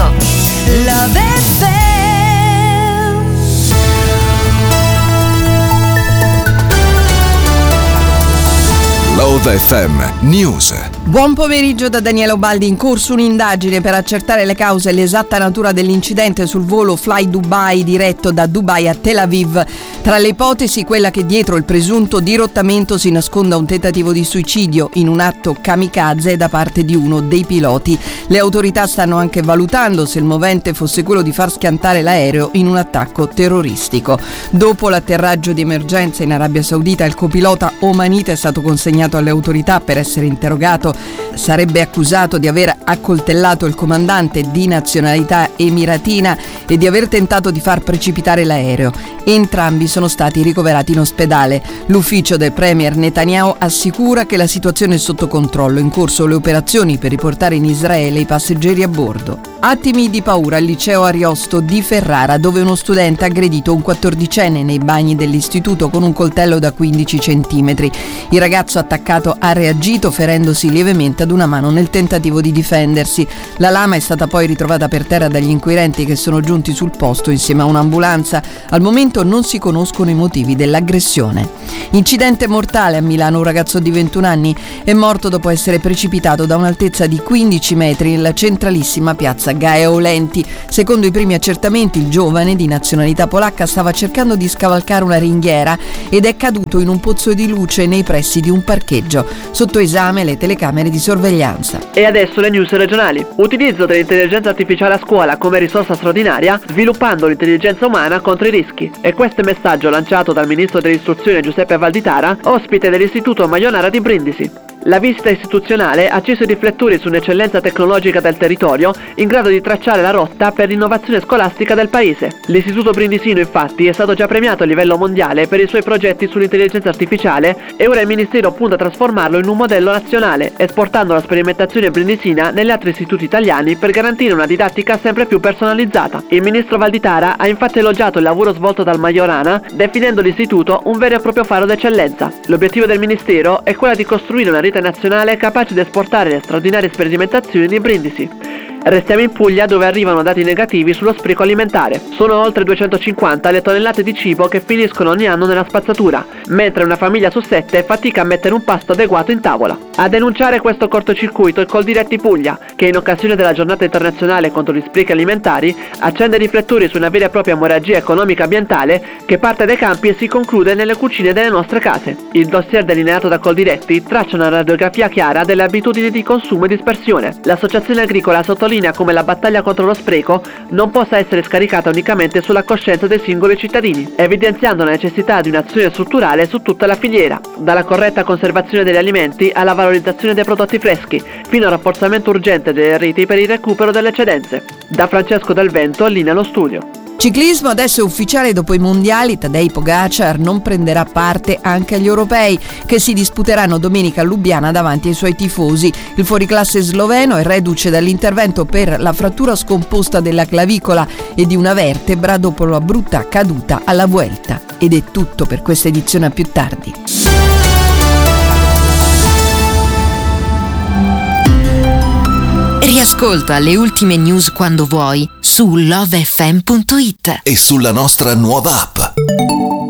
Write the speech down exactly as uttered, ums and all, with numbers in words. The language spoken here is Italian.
D'Urso. Love F M. Love F M News. Buon pomeriggio da Daniela Ubaldi. In corso un'indagine per accertare le cause e l'esatta natura dell'incidente sul volo Fly Dubai diretto da Dubai a Tel Aviv. Tra le ipotesi quella che dietro il presunto dirottamento si nasconda un tentativo di suicidio in un atto kamikaze da parte di uno dei piloti. Le autorità stanno anche valutando se il movente fosse quello di far schiantare l'aereo in un attacco terroristico. Dopo l'atterraggio di emergenza in Arabia Saudita, il copilota omanita è stato consegnato alle autorità per essere interrogato. Sarebbe accusato di aver accoltellato il comandante di nazionalità emiratina e di aver tentato di far precipitare l'aereo. Entrambi sono stati ricoverati in ospedale. L'ufficio del premier Netanyahu assicura che la situazione è sotto controllo, in corso le operazioni per riportare in Israele i passeggeri a bordo. Attimi di paura al liceo Ariosto di Ferrara, dove uno studente ha aggredito un quattordicenne nei bagni dell'istituto con un coltello da quindici centimetri. Il ragazzo attaccato ha reagito ferendosi lievemente ad una mano nel tentativo di difendersi. La lama è stata poi ritrovata per terra dagli inquirenti che sono giunti sul posto insieme a un'ambulanza. Al momento non si conoscono i motivi dell'aggressione. Incidente mortale a Milano. Un ragazzo di ventuno anni è morto dopo essere precipitato da un'altezza di quindici metri nella centralissima piazza Gaia Aulenti. Secondo i primi accertamenti, il giovane di nazionalità polacca stava cercando di scavalcare una ringhiera ed è caduto in un pozzo di luce nei pressi di un parcheggio. Sotto esame le telecamere di sorveglianza. E adesso le news regionali. Utilizzo dell'intelligenza artificiale a scuola come risorsa straordinaria, sviluppando l'intelligenza umana contro i rischi. E questo è il messaggio lanciato dal ministro dell'istruzione Giuseppe Valditara, ospite dell'istituto Maionara di Brindisi. La visita istituzionale ha acceso i riflettori su un'eccellenza tecnologica del territorio in grado di tracciare la rotta per l'innovazione scolastica del paese. L'istituto brindisino infatti è stato già premiato a livello mondiale per i suoi progetti sull'intelligenza artificiale e ora il ministero punta a trasformarlo in un modello nazionale, esportando la sperimentazione brindisina negli altri istituti italiani per garantire una didattica sempre più personalizzata. Il ministro Valditara ha infatti elogiato il lavoro svolto dal Majorana, definendo l'istituto un vero e proprio faro d'eccellenza. L'obiettivo del ministero è quello di costruire una rete nazionale capace di esportare le straordinarie sperimentazioni di Brindisi. Restiamo in Puglia, dove arrivano dati negativi sullo spreco alimentare. Sono oltre duecentocinquanta le tonnellate di cibo che finiscono ogni anno nella spazzatura, mentre una famiglia su sette fatica a mettere un pasto adeguato in tavola. A denunciare questo cortocircuito è Coldiretti Puglia, che in occasione della giornata internazionale contro gli sprechi alimentari accende riflettori su una vera e propria emorragia economica ambientale che parte dai campi e si conclude nelle cucine delle nostre case. Il dossier delineato da Coldiretti traccia una radiografia chiara delle abitudini di consumo e dispersione. L'associazione agricola sottolinea come la battaglia contro lo spreco non possa essere scaricata unicamente sulla coscienza dei singoli cittadini, evidenziando la necessità di un'azione strutturale su tutta la filiera, dalla corretta conservazione degli alimenti alla valorizzazione dei prodotti freschi, fino al rafforzamento urgente delle reti per il recupero delle eccedenze. Da Francesco Del Vento, linea allo studio. Ciclismo, adesso è ufficiale, dopo i mondiali Tadej Pogacar non prenderà parte anche agli europei che si disputeranno domenica a Lubiana davanti ai suoi tifosi. Il fuoriclasse sloveno è reduce dall'intervento per la frattura scomposta della clavicola e di una vertebra dopo la brutta caduta alla Vuelta. Ed è tutto per questa edizione, a più tardi. Riascolta le ultime news quando vuoi su love f m punto it e sulla nostra nuova app.